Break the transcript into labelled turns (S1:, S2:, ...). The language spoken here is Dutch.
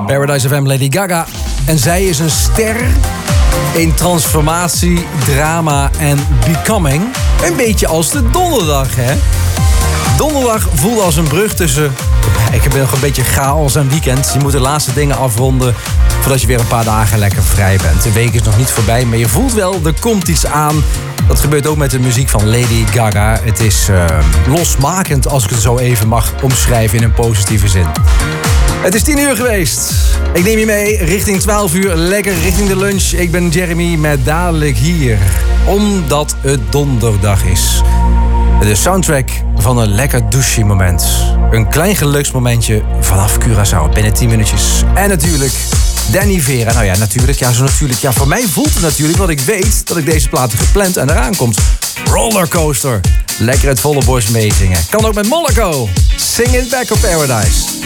S1: Paradise FM, Lady Gaga. En zij is een ster in transformatie, drama en becoming. Een beetje als de donderdag, hè? Donderdag voelde als een brug tussen... Ik heb nog een beetje chaos en weekend. Je moet de laatste dingen afronden voordat je weer een paar dagen lekker vrij bent. De week is nog niet voorbij, maar je voelt wel, er komt iets aan. Dat gebeurt ook met de muziek van Lady Gaga. Het is losmakend, als ik het zo even mag omschrijven in een positieve zin. Het is 10 uur geweest. Ik neem je mee richting 12 uur, lekker richting de lunch. Ik ben Jeremy met dadelijk hier, omdat het donderdag is. De soundtrack van een lekker douche-moment. Een klein geluksmomentje vanaf Curaçao binnen 10 minuutjes. En natuurlijk Danny Vera. Nou ja, natuurlijk. Ja, zo natuurlijk. Ja, voor mij voelt het natuurlijk, want ik weet dat ik deze plaat gepland en eraan komt. Rollercoaster. Lekker het volle borst meezingen. Kan ook met Moloko. Sing it back op Paradise.